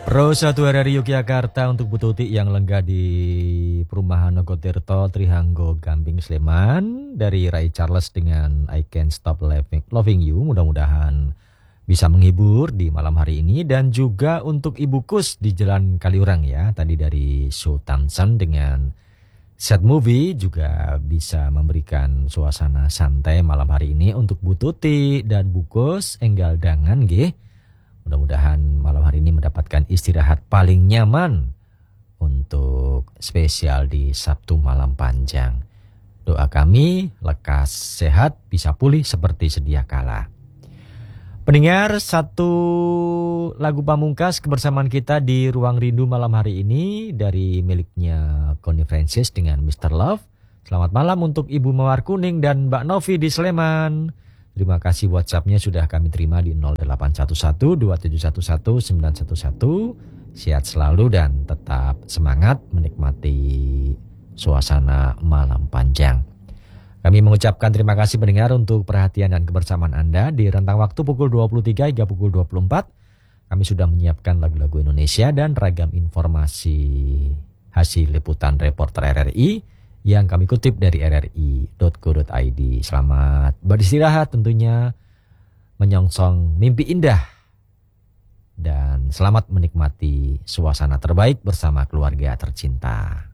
Pro satu dari Yogyakarta untuk Bu Tuti yang lenggah di perumahan Nogotirto, Trihanggo, Gamping, Sleman. Dari Ray Charles dengan I Can't Stop Loving You. Mudah-mudahan bisa menghibur di malam hari ini. Dan juga untuk Ibu Kus di Jalan Kaliurang ya. Tadi dari Show Thompson dengan Set Movie juga bisa memberikan suasana santai malam hari ini untuk Bu Tuti dan Bu Kus enggal dangan nggih. Mudah-mudahan malam hari ini mendapatkan istirahat paling nyaman untuk spesial di Sabtu malam panjang. Doa kami lekas sehat bisa pulih seperti sedia kala. Pendengar, satu lagu pamungkas kebersamaan kita di Ruang Rindu malam hari ini dari miliknya Connie Francis dengan Mr. Love. Selamat malam untuk Ibu Mawar Kuning dan Mbak Novi di Sleman. Terima kasih WhatsApp-nya sudah kami terima di 0811-2711-911. Sehat selalu dan tetap semangat menikmati suasana malam panjang. Kami mengucapkan terima kasih pendengar untuk perhatian dan kebersamaan Anda di rentang waktu pukul 23 hingga pukul 24. Kami sudah menyiapkan lagu-lagu Indonesia dan ragam informasi hasil liputan reporter RRI yang kami kutip dari rri.co.id. Selamat beristirahat tentunya, menyongsong mimpi indah, dan selamat menikmati suasana terbaik bersama keluarga tercinta.